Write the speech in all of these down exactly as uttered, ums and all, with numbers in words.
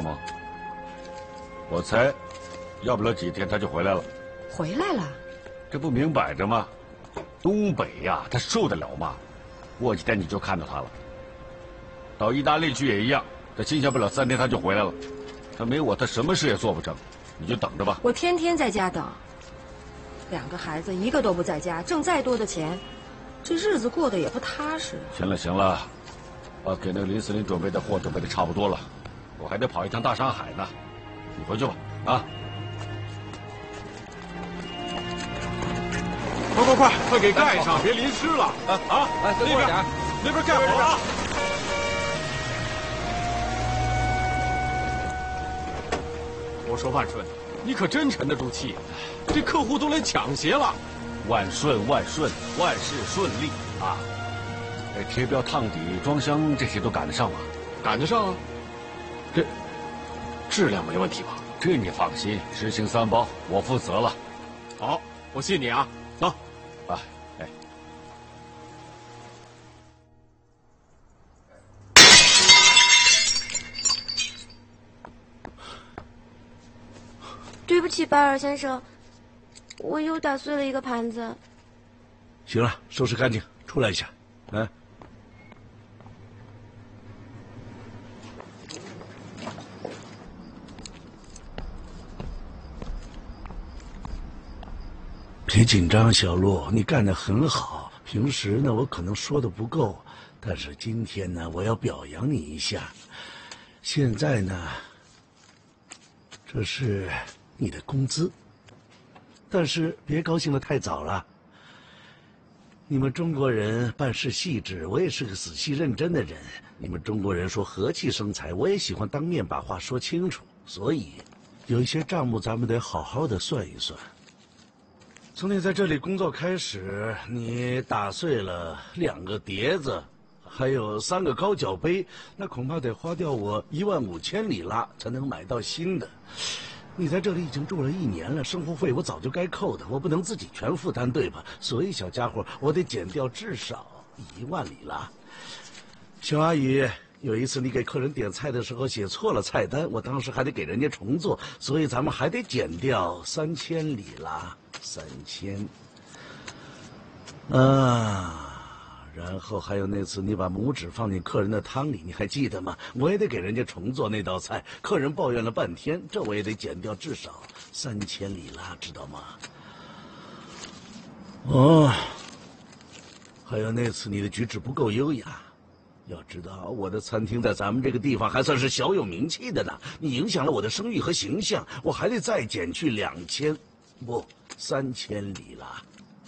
吗？我猜，要不了几天他就回来了。 回来了？ 这不明摆着吗？东北呀，他受得了吗？过几天你就看到他了。到意大利去也一样，他新鲜不了三天他就回来了。他没我，他什么事也做不成。你就等着吧。 我天天在家等。两个孩子一个都不在家，挣再多的钱，这日子过得也不踏实。 行了行了，把给那个林司令准备的货准备的差不多了，我还得跑一趟大上海呢。你回去吧，啊！ 快快快，快给盖上，别淋湿了！啊啊！ 哎， 那边那边盖好了。我说万顺，你可真沉得住气，这客户都来抢鞋了。 万顺万顺，万事顺利啊！这贴标、烫底、装箱这些都赶得上吗？ 赶得上啊。这质量没问题吧？ 这你放心，实行三包，我负责了。 好，我信你啊。走， 啊，哎。 对不起，巴尔先生，我又打碎了一个盘子。 行了，收拾干净，出来一下，啊。别紧张，小陆，你干得很好。平时呢，我可能说的不够，但是今天呢，我要表扬你一下。现在呢，这是你的工资，但是别高兴得太早了。你们中国人办事细致，我也是个仔细认真的人。你们中国人说和气生财，我也喜欢当面把话说清楚，所以有一些账目咱们得好好的算一算。从你在这里工作开始，你打碎了两个碟子，还有三个高脚杯，那恐怕得花掉我一万五千里拉才能买到新的。你在这里已经住了一年了，生活费我早就该扣的，我不能自己全负担，对吧？所以小家伙，我得减掉至少一万里拉。小阿姨，有一次你给客人点菜的时候写错了菜单，我当时还得给人家重做，所以咱们还得减掉三千里拉。三千，啊，然后还有那次你把拇指放进客人的汤里，你还记得吗？我也得给人家重做那道菜，客人抱怨了半天，这我也得减掉至少三千里拉，知道吗？哦，还有那次你的举止不够优雅。要知道，我的餐厅在咱们这个地方还算是小有名气的呢，你影响了我的声誉和形象，我还得再减去两千。不，三千里拉。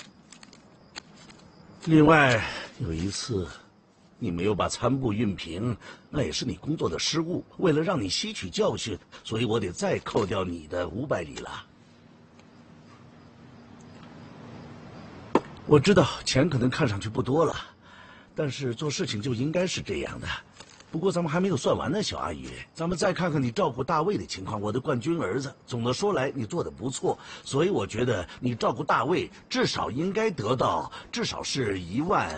另外有一次，你没有把餐布熨平，那也是你工作的失误。为了让你吸取教训，所以我得再扣掉你的五百里拉。我知道钱可能看上去不多了，但是做事情就应该是这样的。不过咱们还没有算完呢，小阿姨，咱们再看看你照顾大卫的情况，我的冠军儿子。总的说来，你做得不错，所以我觉得你照顾大卫至少应该得到至少是一万，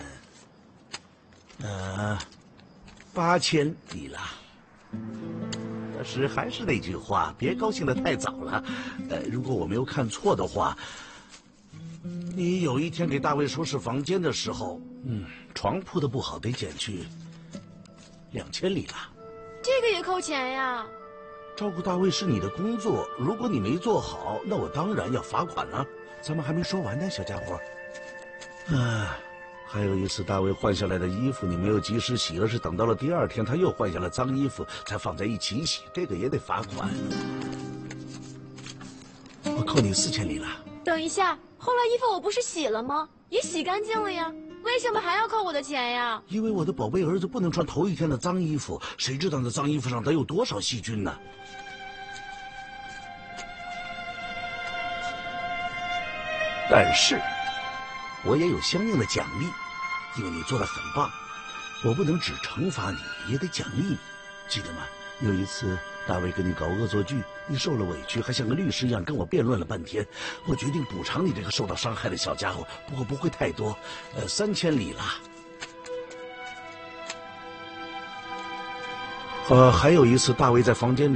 呃，八千里拉。但是还是那句话，别高兴得太早了。呃，如果我没有看错的话，你有一天给大卫收拾房间的时候，嗯，床铺的不好得减去两千里拉， 这个也扣钱呀？ 照顾大卫是你的工作，如果你没做好，那我当然要罚款了。咱们还没说完呢，小家伙。啊，还有一次大卫换下来的衣服你没有及时洗，而是等到了第二天他又换下了脏衣服才放在一起洗，这个也得罚款。我扣你四千里拉。 等一下，后来衣服我不是洗了吗？也洗干净了呀。为什么还要扣我的钱呀？ 因为我的宝贝儿子不能穿头一天的脏衣服，谁知道那脏衣服上得有多少细菌呢？但是，我也有相应的奖励，因为你做得很棒，我不能只惩罚你，也得奖励你，记得吗？有一次大卫跟你搞恶作剧，你受了委屈，还像个律师一样跟我辩论了半天。我决定补偿你这个受到伤害的小家伙，不过不会太多，呃，三千里拉。呃，还有一次大卫在房间里